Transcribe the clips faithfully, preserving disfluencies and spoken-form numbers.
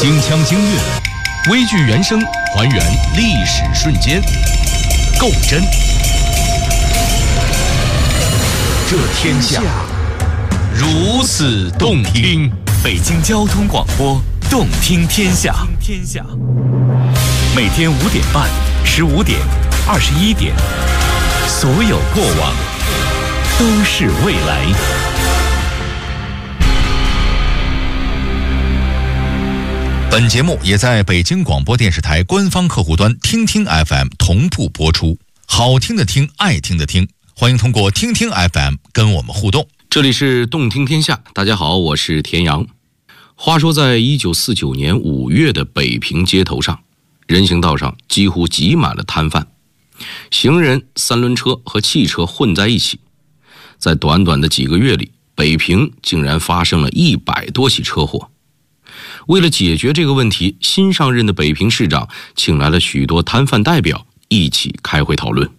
京腔京韵，微剧原声还原历史瞬间，够真。这天下如此动听。 北京交通广播，动听天下。天下，每天五点半、十五点、二十一点，所有过往都是未来。 本节目也在北京广播电视台官方客户端听听 F M 同步播出。好听的听，爱听的听，欢迎通过听听 F M 跟我们互动。 这里是动听天下，大家好，我是田阳。话说在一九四九年五月的北平街头上，人行道上几乎挤满了摊贩，行人、三轮车和汽车混在一起。在短短的几个月里，北平竟然发生了一百多起车祸。为了解决这个问题，新上任的北平市长请来了许多摊贩代表一起开会讨论。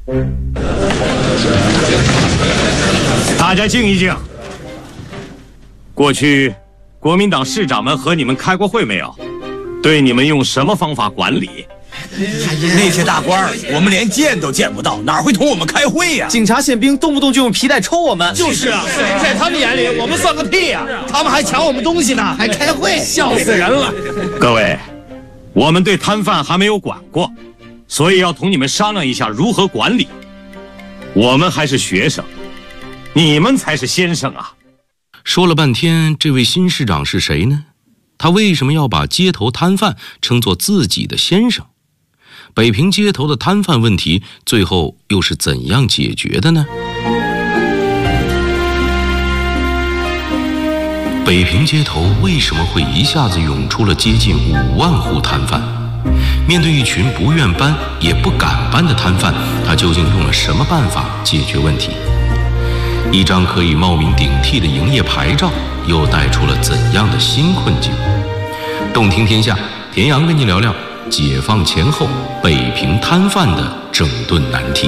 大家静一静。过去国民党市长们和你们开过会没有？对你们用什么方法管理？ 那些大官儿，我们连见都见不到，哪会同我们开会呀？ 警察宪兵动不动就用皮带抽我们。 就是啊，在他们眼里，我们算个屁呀！他们还抢我们东西呢，还开会，笑死人了。 各位，我们对摊贩还没有管过，所以要同你们商量一下如何管理。我们还是学生，你们才是先生啊！ 说了半天，这位新市长是谁呢？他为什么要把街头摊贩称作自己的先生？北平街头的摊贩问题最后又是怎样解决的呢？北平街头为什么会一下子涌出了接近五万户摊贩？面对一群不愿搬也不敢搬的摊贩，他究竟用了什么办法解决问题？一张可以冒名顶替的营业牌照又带出了怎样的新困境？动听天下，田阳跟你聊聊解放前后北平摊贩的整顿难题。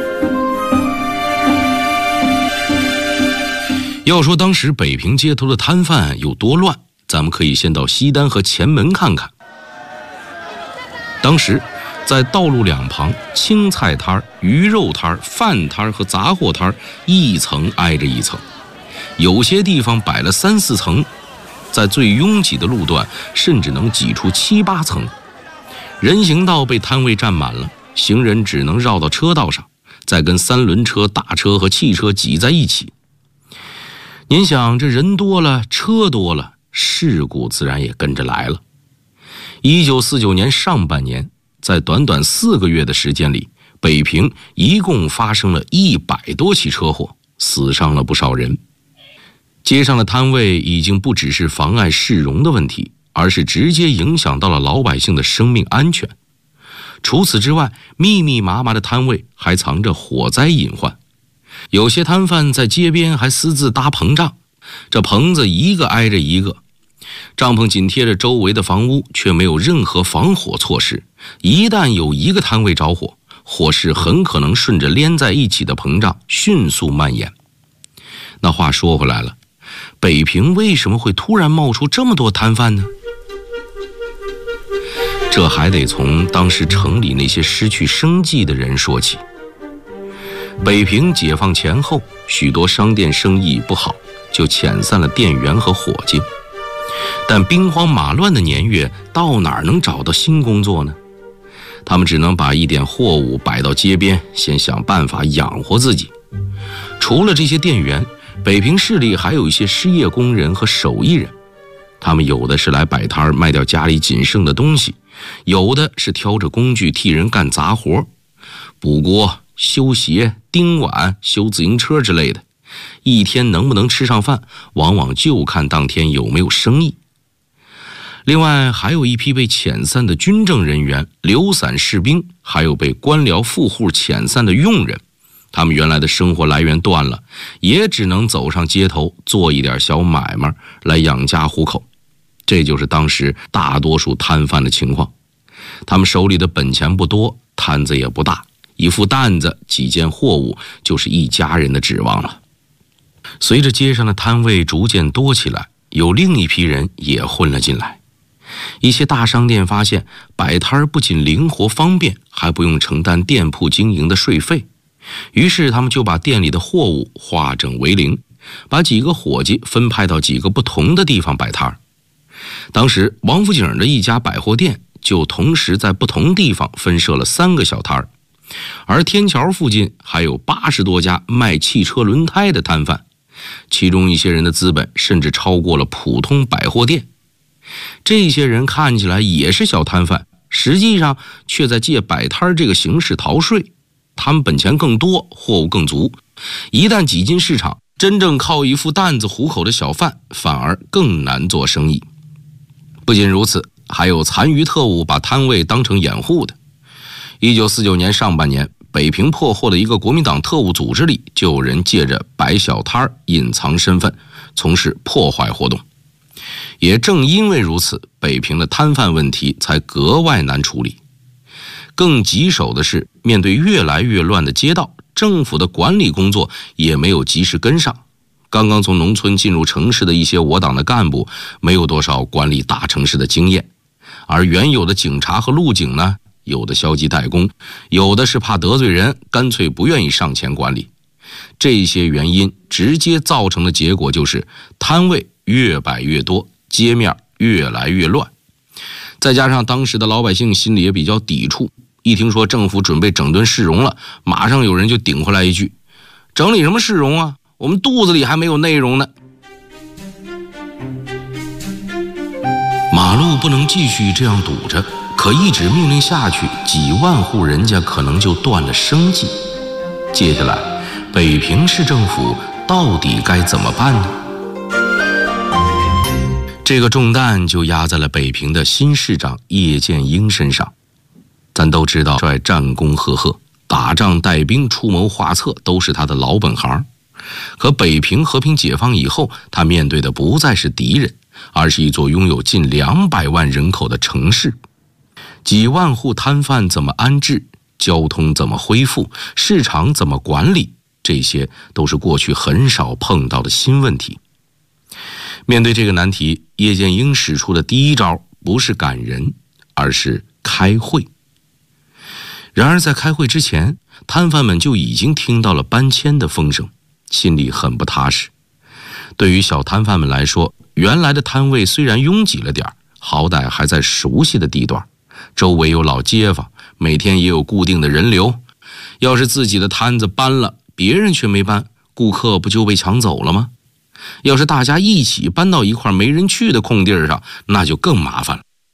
要说当时北平街头的摊贩有多乱，咱们可以先到西单和前门看看。当时在道路两旁，青菜摊、鱼肉摊、饭摊和杂货摊一层挨着一层，有些地方摆了三四层，在最拥挤的路段甚至能挤出七八层。人行道被摊位占满了，行人只能绕到车道上，再跟三轮车、大车和汽车挤在一起。您想，这人多了，车多了，事故自然也跟着来了。一九四九年上半年，在短短四个月的时间里，北平一共发生了一百多起车祸，死伤了不少人。街上的摊位已经不只是妨碍市容的问题，而是直接影响到了老百姓的生命安全。除此之外，密密麻麻的摊位还藏着火灾隐患。有些摊贩在街边还私自搭棚帐，这棚子一个挨着一个，帐篷紧贴着周围的房屋，却没有任何防火措施。一旦有一个摊位着火，火势很可能顺着连在一起的棚帐迅速蔓延。那话说回来了，北平为什么会突然冒出这么多摊贩呢？这还得从当时城里那些失去生计的人说起。北平解放前后，许多商店生意不好，就遣散了店员和伙计。但兵荒马乱的年月，到哪儿能找到新工作呢？他们只能把一点货物摆到街边，先想办法养活自己。除了这些店员，北平市里还有一些失业工人和手艺人，他们有的是来摆摊卖掉家里仅剩的东西，有的是挑着工具替人干杂活，补锅、修鞋、钉碗、修自行车之类的。一天能不能吃上饭，往往就看当天有没有生意。另外还有一批被遣散的军政人员、流散士兵，还有被官僚富户遣散的佣人。他们原来的生活来源断了，也只能走上街头做一点小买卖来养家糊口。这就是当时大多数摊贩的情况。他们手里的本钱不多，摊子也不大，一副担子几件货物就是一家人的指望了。随着街上的摊位逐渐多起来，有另一批人也混了进来。 一些大商店发现摆摊不仅灵活方便，还不用承担店铺经营的税费，于是他们就把店里的货物化整为零，把几个伙计分派到几个不同的地方摆摊。当时王府井的一家百货店就同时在不同地方分设了三个小摊，而天桥附近还有八十多家卖汽车轮胎的摊贩，其中一些人的资本甚至超过了普通百货店。这些人看起来也是小摊贩，实际上却在借摆摊这个形式逃税。他们本钱更多，货物更足，一旦挤进市场，真正靠一副担子糊口的小贩反而更难做生意。不仅如此，还有残余特务把摊位当成掩护的。一九四九年上半年，北平破获的一个国民党特务组织里，就有人借着摆小摊隐藏身份，从事破坏活动。也正因为如此，北平的摊贩问题才格外难处理。更棘手的是，面对越来越乱的街道，政府的管理工作也没有及时跟上。刚刚从农村进入城市的一些我党的干部，没有多少管理大城市的经验，而原有的警察和路警呢，有的消极怠工，有的是怕得罪人，干脆不愿意上前管理。这些原因直接造成的结果就是摊位越摆越多，街面越来越乱。再加上当时的老百姓心里也比较抵触，一听说政府准备整顿市容了，马上有人就顶回来一句：整理什么市容啊，我们肚子里还没有内容呢。马路不能继续这样堵着，可一纸命令下去，几万户人家可能就断了生计。接下来北平市政府到底该怎么办呢？这个重担就压在了北平的新市长叶剑英身上。咱都知道，帅战功赫赫，打仗带兵出谋划策都是他的老本行。可北平和平解放以后，他面对的不再是敌人，而是一座拥有近两百万人口的城市。几万户摊贩怎么安置？交通怎么恢复？市场怎么管理？这些都是过去很少碰到的新问题。面对这个难题，叶剑英使出的第一招不是赶人，而是开会。然而在开会之前，摊贩们就已经听到了搬迁的风声，心里很不踏实。对于小摊贩们来说，原来的摊位虽然拥挤了点，好歹还在熟悉的地段，周围有老街坊，每天也有固定的人流。要是自己的摊子搬了，别人却没搬，顾客不就被抢走了吗？要是大家一起搬到一块没人去的空地上，那就更麻烦了。